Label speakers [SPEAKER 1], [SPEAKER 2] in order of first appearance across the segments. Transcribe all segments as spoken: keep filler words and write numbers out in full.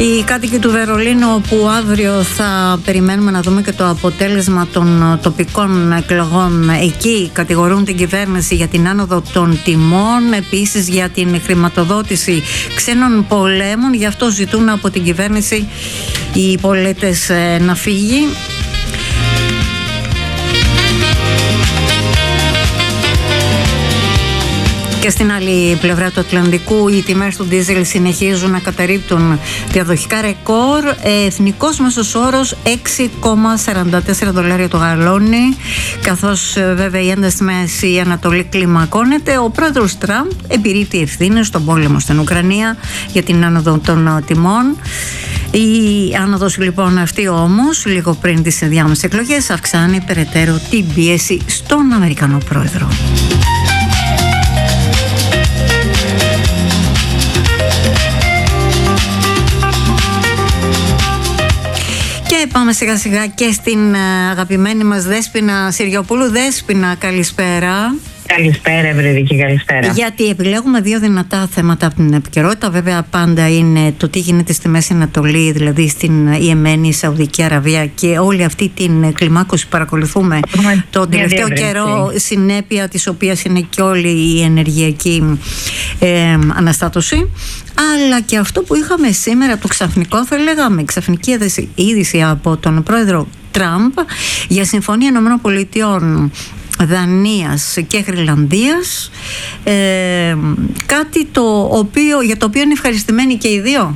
[SPEAKER 1] Οι κάτοικοι του Βερολίνου, που αύριο θα περιμένουμε να δούμε και το αποτέλεσμα των τοπικών εκλογών εκεί, κατηγορούν την κυβέρνηση για την άνοδο των τιμών, επίσης για την χρηματοδότηση ξένων πολέμων. Γι' αυτό ζητούν από την κυβέρνηση οι πολίτες να φύγει. Και στην άλλη πλευρά του Ατλαντικού οι τιμές του ντίζελ συνεχίζουν να καταρρίπτουν διαδοχικά ρεκόρ. Εθνικός μέσος όρος έξι κόμμα σαράντα τέσσερα δολάρια το γαλόνι, καθώς βέβαια η ένταση στη Μέση Ανατολή κλιμακώνεται. Ο πρόεδρος Τραμπ επιρρύπτει ευθύνες στον πόλεμο στην Ουκρανία για την άνοδο των τιμών. Η άνοδος λοιπόν αυτή όμως, λίγο πριν τις ενδιάμεσες εκλογές, αυξάνει περαιτέρω την πίεση στον Αμερικανό πρόεδρο. Και πάμε σιγά σιγά και στην αγαπημένη μας Δέσποινα Συριοπούλου. Δέσποινα, καλησπέρα.
[SPEAKER 2] Καλησπέρα, Ευρυδική, καλησπέρα.
[SPEAKER 1] Γιατί επιλέγουμε δύο δυνατά θέματα από την επικαιρότητα. Βέβαια, πάντα είναι το τι γίνεται στη Μέση Ανατολή, δηλαδή στην Ιεμένη, Σαουδική Αραβία, και όλη αυτή την κλιμάκωση παρακολουθούμε mm-hmm. τον τελευταίο yeah, καιρό, yeah. συνέπεια της οποίας είναι και όλη η ενεργειακή ε, αναστάτωση. Αλλά και αυτό που είχαμε σήμερα, το ξαφνικό, θα λέγαμε, ξαφνική είδηση από τον πρόεδρο Τραμπ για συμφωνία ΗΠΑ, Δανίας και Γροιλανδίας, ε, κάτι το οποίο, για το οποίο είναι ευχαριστημένοι και οι δύο.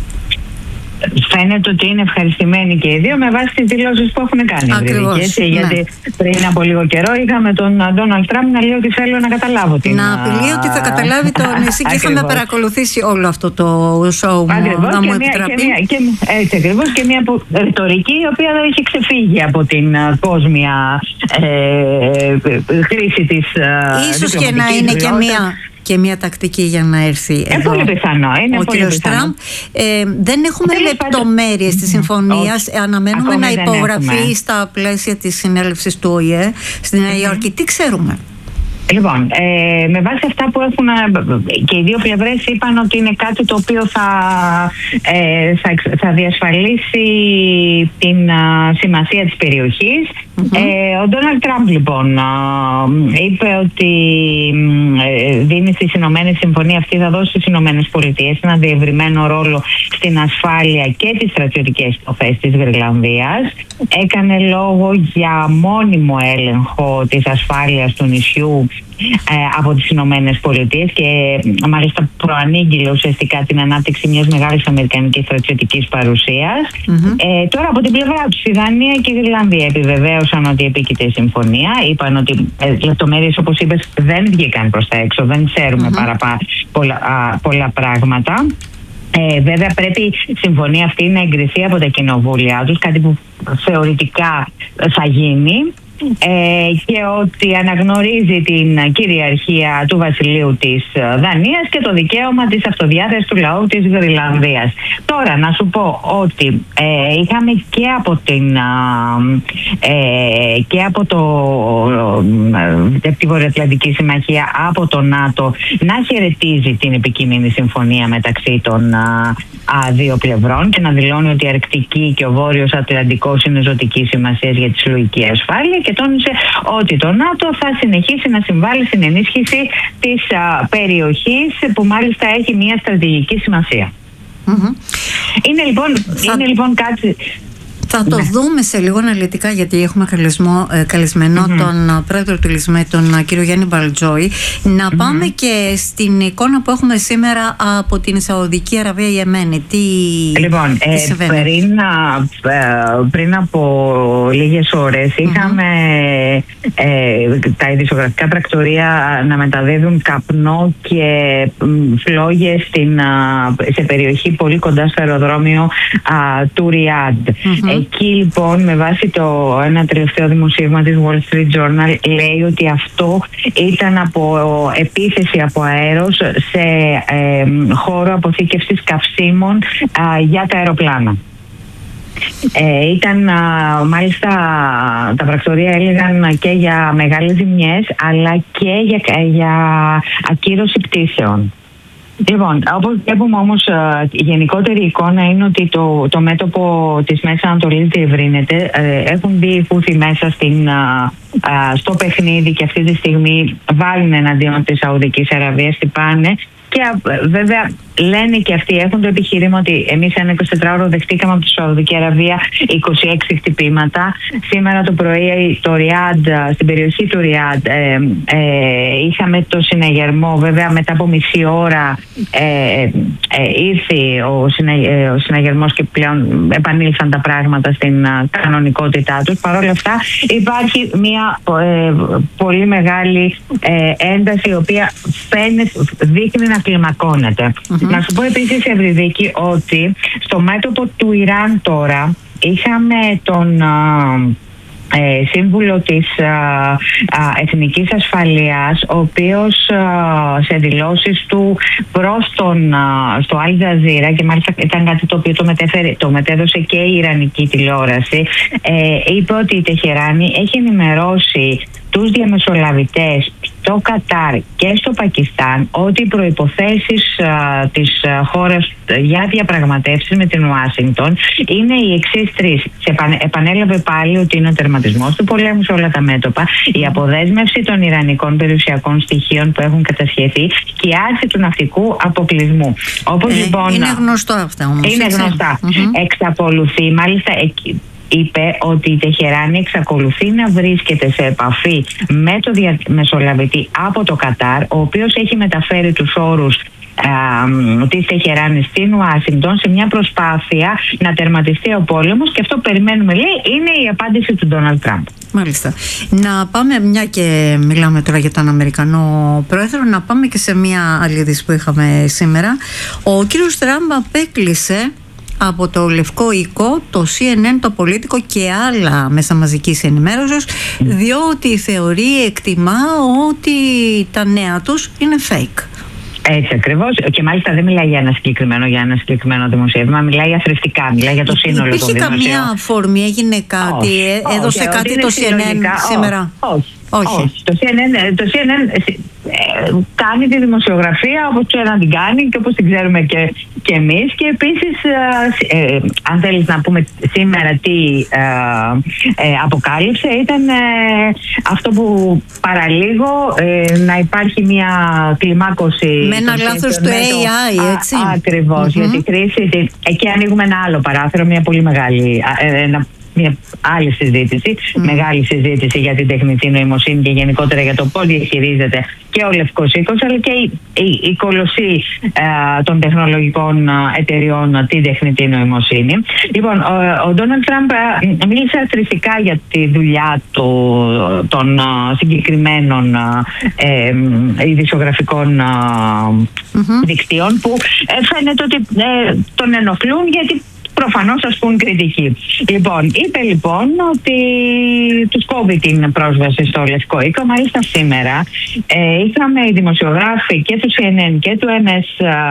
[SPEAKER 2] Φαίνεται ότι είναι ευχαριστημένοι και οι δύο με βάση τις δηλώσεις που έχουν κάνει.
[SPEAKER 1] Ακριβώς, ναι.
[SPEAKER 2] Γιατί πριν από λίγο καιρό είχαμε τον Ντόναλντ Τραμπ να λέει ότι θέλω να καταλάβω την...
[SPEAKER 1] Να απειλεί ότι θα καταλάβει το νησί και είχαμε παρακολουθήσει όλο αυτό το show μου,
[SPEAKER 2] ακριβώς,
[SPEAKER 1] να μου
[SPEAKER 2] μια,
[SPEAKER 1] επιτραπεί.
[SPEAKER 2] Και μια, και, έτσι ακριβώς, και μια ρητορική η οποία δεν είχε ξεφύγει από την κόσμια ε, χρήση της...
[SPEAKER 1] Ίσως και να είναι και μια... και μια τακτική για να έρθει
[SPEAKER 2] ε,
[SPEAKER 1] εδώ
[SPEAKER 2] πολύ πιθανό, είναι
[SPEAKER 1] ο κύριος Τραμπ. Ε, δεν έχουμε λεπτομέρειες της συμφωνίας. Αναμένουμε να υπογραφεί στα πλαίσια της συνέλευσης του Ο Η Ε στη Νέα Υόρκη. Τι ξέρουμε?
[SPEAKER 2] Λοιπόν, ε, με βάση αυτά που έχουν και οι δύο πλευρές είπαν ότι είναι κάτι το οποίο θα, ε, θα, θα διασφαλίσει την α, σημασία της περιοχής. Mm-hmm. Ε, ο Ντόναλντ Τραμπ λοιπόν α, είπε ότι ε, δίνει στις Ηνωμένες Συμφωνία αυτή, θα δώσει στις Ηνωμένες Πολιτείες ένα διευρυμένο ρόλο στην ασφάλεια και τις στρατιωτικές υποθέσεις της Γροιλανδίας. Έκανε λόγο για μόνιμο έλεγχο της ασφάλειας του νησιού Ε, από τις Ηνωμένες Πολιτείες και ε, μάλιστα προανήγγειλε ουσιαστικά την ανάπτυξη μιας μεγάλης αμερικανικής στρατιωτικής παρουσίας. Mm-hmm. Ε, τώρα από την πλευρά τους η Δανία και η Γροιλανδία επιβεβαίωσαν ότι επίκειται η συμφωνία. Είπαν ότι ε, λεπτομέρειες, όπως είπες, δεν βγήκαν προς τα έξω, δεν ξέρουμε mm-hmm. παραπάνω πολλά, α, πολλά πράγματα. Ε, βέβαια πρέπει η συμφωνία αυτή να εγκριθεί από τα κοινοβούλια τους, κάτι που θεωρητικά θα γίνει. Ε, και ότι αναγνωρίζει την κυριαρχία του βασιλείου της Δανίας και το δικαίωμα της αυτοδιάθεσης του λαού της Γροιλανδίας. Τώρα να σου πω ότι ε, είχαμε και από την ε, και από το ε, τη Βορειοατλαντική Συμμαχία, από το ΝΑΤΟ, να χαιρετίζει την επικείμενη συμφωνία μεταξύ των α, α, δύο πλευρών και να δηλώνει ότι η Αρκτική και ο Βόρειος Ατλαντικός είναι ζωτική σημασία για τη συλλογική ασφάλεια, και τόνισε ότι το ΝΑΤΟ θα συνεχίσει να συμβάλλει στην ενίσχυση της α, περιοχής, που μάλιστα έχει μια στρατηγική σημασία. Mm-hmm. Είναι, λοιπόν,
[SPEAKER 1] θα...
[SPEAKER 2] είναι λοιπόν κάτι...
[SPEAKER 1] Θα το ναι. δούμε σε λίγο αναλυτικά, γιατί έχουμε καλεσμό, ε, καλεσμένο mm-hmm. τον πρόεδρο του ΛΙΣΜΕ, τον κύριο Γιάννη Μπαλτζόη. Να mm-hmm. πάμε και στην εικόνα που έχουμε σήμερα από την Σαουδική Αραβία, Ιεμένη. Τι,
[SPEAKER 2] λοιπόν,
[SPEAKER 1] τι
[SPEAKER 2] ε, πριν, ε, πριν από λίγες ώρες mm-hmm. είχαμε ε, τα ειδησιογραφικά πρακτορεία να μεταδίδουν καπνό και φλόγες στην, σε περιοχή πολύ κοντά στο αεροδρόμιο α, του Ριάντ. Mm-hmm. Εκεί λοιπόν, με βάση το ένα τελευταίο δημοσίευμα της Wall Street Journal, λέει ότι αυτό ήταν από επίθεση από αέρος σε ε, χώρο αποθήκευσης καυσίμων ε, για τα αεροπλάνα. Ε, ήταν α, μάλιστα τα πρακτορεία έλεγαν και για μεγάλες ζημιές, αλλά και για, για ακύρωση πτήσεων. Λοιπόν, όπως βλέπουμε όμως, η γενικότερη εικόνα είναι ότι το, το μέτωπο της Μέσης Ανατολής διευρύνεται. Έχουν μπει οι Χούθι μέσα στην, στο παιχνίδι και αυτή τη στιγμή βάλουν εναντίον της Σαουδικής Αραβίας, χτυπάνε. Και βέβαια λένε και αυτοί, έχουν το επιχείρημα ότι εμείς ένα εικοσιτετράωρο δεχτήκαμε από τη Σαουδική Αραβία είκοσι έξι χτυπήματα. Σήμερα το πρωί το Ριάντ, στην περιοχή του Ριάντ ε, ε, είχαμε το συναγερμό. Βέβαια μετά από μισή ώρα ε, ε, ήρθε ο, συνα, ε, ο συναγερμός και πλέον επανήλθαν τα πράγματα στην α, κανονικότητά τους. Παρ' όλα αυτά υπάρχει μια ε, πολύ μεγάλη ε, ένταση η οποία φαίνεται, δείχνει να κλιμακώνεται. Mm-hmm. Να σου πω επίσης, Ευρυδίκη, ότι στο μέτωπο του Ιράν τώρα είχαμε τον ε, σύμβουλο της α, α, Εθνικής Ασφαλείας, ο οποίος α, σε δηλώσεις του προς τον α, στο Αλ Τζαζίρα, και μάλιστα ήταν κάτι το οποίο το, μετέφερε, το μετέδωσε και η Ιρανική τηλεόραση, ε, είπε ότι η Τεχεράνη έχει ενημερώσει τους διαμεσολαβητές στο Κατάρ και στο Πακιστάν ότι οι προϋποθέσεις α, της α, χώρας για διαπραγματεύσεις με την Ουάσιγκτον είναι οι εξής τρεις. Σε επανέλαβε πάλι ότι είναι ο τερματισμός του πολέμου σε όλα τα μέτωπα, η αποδέσμευση των ιρανικών περιουσιακών στοιχείων που έχουν κατασχεθεί και η άρση του ναυτικού αποκλεισμού. Όπως,
[SPEAKER 1] ε,
[SPEAKER 2] λοιπόν,
[SPEAKER 1] είναι γνωστό αυτά όμως.
[SPEAKER 2] Είναι γνωστά. Mm-hmm. Εξακολουθεί, μάλιστα εκεί είπε ότι η Τεχεράνη εξακολουθεί να βρίσκεται σε επαφή με το διαμεσολαβητή από το Κατάρ, ο οποίος έχει μεταφέρει τους όρους α, της Τεχεράνης στην Ουάσιγκτον σε μια προσπάθεια να τερματιστεί ο πόλεμος, και αυτό περιμένουμε, λέει, είναι η απάντηση του Ντόναλντ Τραμπ.
[SPEAKER 1] Μάλιστα. Να πάμε, μια και μιλάμε τώρα για τον Αμερικανό πρόεδρο, να πάμε και σε μια άλλη είδηση που είχαμε σήμερα. Ο κύριος Τραμπ απέκλεισε από το Λευκό Οίκο, το σι εν εν, το Πολίτικο και άλλα μέσα μαζικής ενημέρωσης, διότι θεωρεί, εκτιμά ότι τα νέα τους είναι fake.
[SPEAKER 2] Έτσι ακριβώς, και μάλιστα δεν μιλάει για ένα συγκεκριμένο, για ένα συγκεκριμένο δημοσίευμα, μιλάει αθρηστικά, μιλάει για το σύνολο των δημοσίων.
[SPEAKER 1] Υπήρχε καμία αφορμή, έγινε κάτι, όχι, έδωσε όχι, κάτι το σι εν εν σήμερα?
[SPEAKER 2] Όχι. Όχι. όχι. Το σι εν εν, το σι εν εν ε, κάνει τη δημοσιογραφία όπως ξέρει να την κάνει και όπως την ξέρουμε και, και εμείς. Και επίσης, ε, ε, αν θέλεις να πούμε σήμερα τι ε, ε, αποκάλυψε, ήταν ε, αυτό που παραλίγο ε, να υπάρχει μια κλιμάκωση
[SPEAKER 1] με ένα λάθος του έι άι, έτσι.
[SPEAKER 2] Α, ακριβώς, mm-hmm. για τη χρήση. Εκεί ανοίγουμε ένα άλλο παράθυρο, μια πολύ μεγάλη, ε, ένα μια άλλη συζήτηση, mm. μεγάλη συζήτηση για την τεχνητή νοημοσύνη και γενικότερα για το πώς διαχειρίζεται και ο Λευκός Οίκος, αλλά και η, η, η κολοσσή ε, των τεχνολογικών εταιριών την τεχνητή νοημοσύνη. Λοιπόν, ο Ντόναλντ Τραμπ μίλησε αστριστικά για τη δουλειά του, των uh, συγκεκριμένων ε, ειδησιογραφικών uh, mm-hmm. δικτύων, που ε, φαίνεται ότι ε, τον ενοχλούν, γιατί προφανώς ας πούν κριτική. Λοιπόν, είπε λοιπόν ότι τους κόβει την πρόσβαση στο Λευκό Οίκο. Μάλιστα σήμερα ε, είχαμε οι δημοσιογράφοι και του σι εν εν και του εμ ες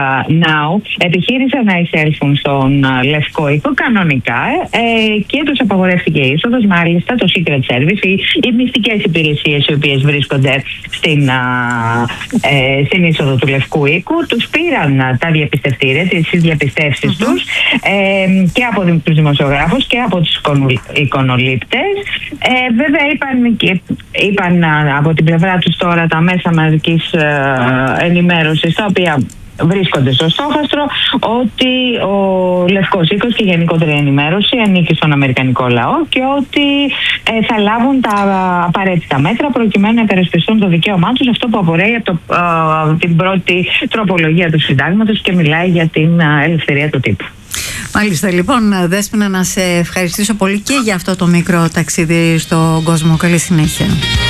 [SPEAKER 2] Now επιχείρησαν να εισέλθουν στον uh, Λευκό Οίκο κανονικά ε, και τους απαγορεύτηκε η είσοδος. Μάλιστα το Secret Service, οι, οι μυστικές υπηρεσίες οι οποίες βρίσκονται στην, uh, ε, στην είσοδο του Λευκού Οίκου, τους πήραν uh, τα διαπιστευτήρια, τις διαπιστεύσεις mm-hmm. τους ε, και από τους δημοσιογράφους και από τους εικονολήπτες. Ε, βέβαια είπαν, και, είπαν από την πλευρά τους τώρα τα μέσα μαζικής ε, ενημέρωσης, τα οποία βρίσκονται στο στόχαστρο, ότι ο Λευκός Οίκος και η γενικότερη ενημέρωση ανήκει στον αμερικανικό λαό και ότι ε, θα λάβουν τα απαραίτητα μέτρα προκειμένου να υπερασπιστούν το δικαίωμά τους, αυτό που απορρέει από το, ε, την πρώτη τροπολογία του συντάγματος και μιλάει για την ε, ελευθερία του τύπου.
[SPEAKER 1] Μάλιστα, λοιπόν, Δέσποινα, να σε ευχαριστήσω πολύ και για αυτό το μικρό ταξίδι στον κόσμο. Καλή συνέχεια.